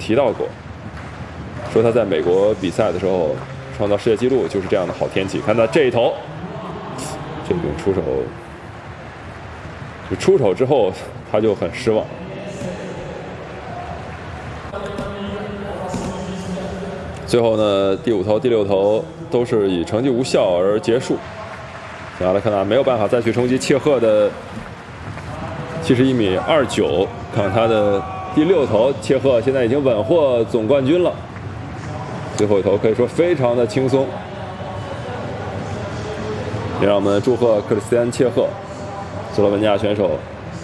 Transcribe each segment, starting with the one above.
提到过，说他在美国比赛的时候创造世界纪录就是这样的好天气。看到这一头，这种出手之后他就很失望。最后呢，第5投、第6投都是以成绩无效而结束。亚拉克纳没有办法再去冲击切赫的71.29米，看看他的第6投，切赫现在已经稳获总冠军了。最后一投可以说非常的轻松，也让我们祝贺克里斯蒂安·切赫，斯洛文尼亚选手，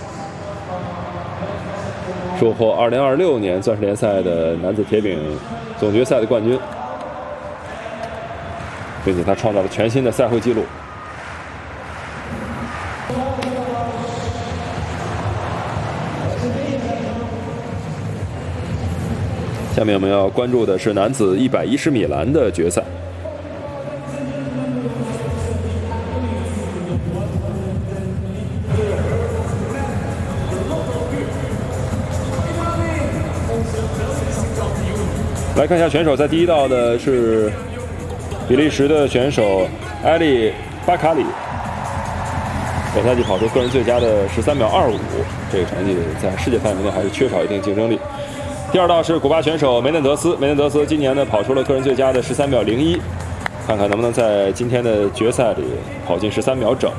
收获2026年钻石联赛的男子铁饼总决赛的冠军，并且他创造了全新的赛会纪录。下面我们要关注的是男子110米栏的决赛。来看一下选手，在第1道的是比利时的选手埃利巴卡里，本赛季跑出个人最佳的13秒25，这个成绩在世界范围内还是缺少一定竞争力。第2道是古巴选手梅嫩德斯，今年呢跑出了个人最佳的13秒01，看看能不能在今天的决赛里跑进13秒整。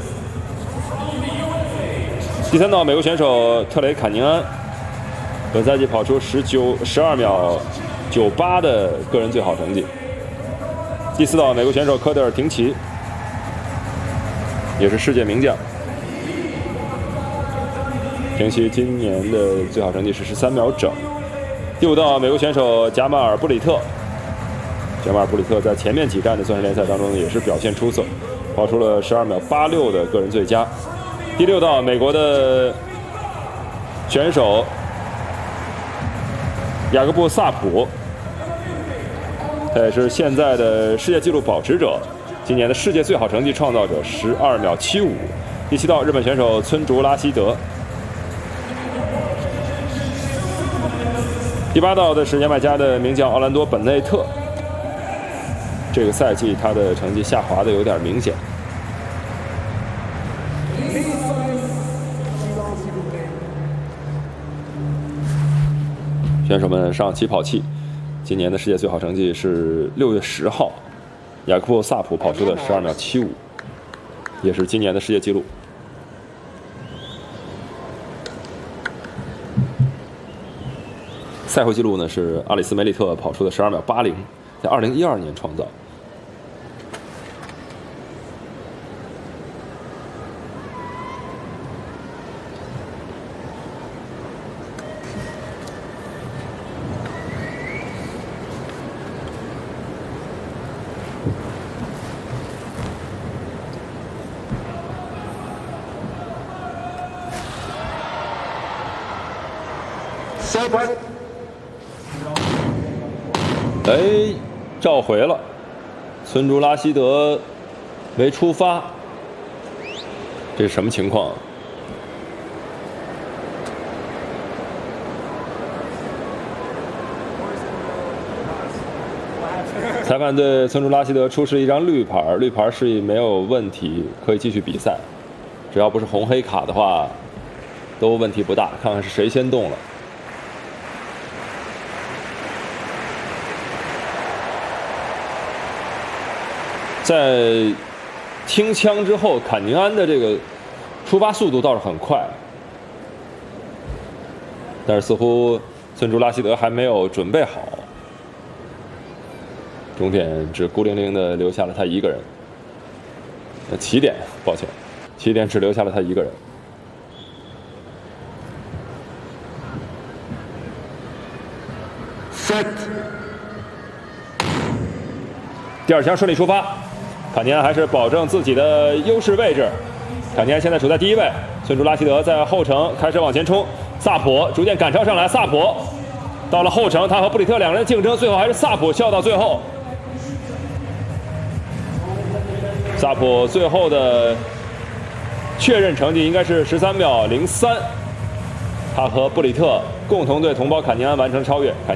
第3道美国选手特雷坎宁安，本赛季跑出12秒98的个人最好成绩。第4道美国选手科德尔廷奇，也是世界名将，廷奇今年的最好成绩是13秒整。第5道美国选手贾马尔布里特，在前面几站的钻石联赛当中也是表现出色，跑出了12秒86的个人最佳。第6道美国的选手雅各布·萨普，他也是现在的世界纪录保持者，今年的世界最好成绩创造者12秒75。第7道日本选手村竹拉希德。第8道的是牙买加的名将奥兰多·本内特，这个赛季他的成绩下滑的有点明显。选手们上起跑器，今年的世界最好成绩是6月10号，雅克布·萨普跑出的12秒75，也是今年的世界纪录。赛会纪录呢是阿里斯梅利特跑出的12秒80，在2012年创造。召回了，村竹拉希德没出发，这是什么情况？裁判对村竹拉希德出示一张绿牌，绿牌示意没有问题，可以继续比赛。只要不是红黑卡的话，都问题不大。看看是谁先动了。在听枪之后，坎宁安的这个出发速度倒是很快，但是似乎村竹拉希德还没有准备好。终点只孤零零的留下了他一个人。起点，抱歉，起点只留下了他一个人。第2枪顺利出发。坎尼安还是保证自己的优势位置，坎尼安现在处在第1位，村竹拉希德在后程开始往前冲，萨普逐渐赶超上来，萨普到了后程，他和布里特两个人竞争，最后还是萨普笑到最后。萨普最后的确认成绩应该是13秒03，他和布里特共同对同胞坎尼安完成超越。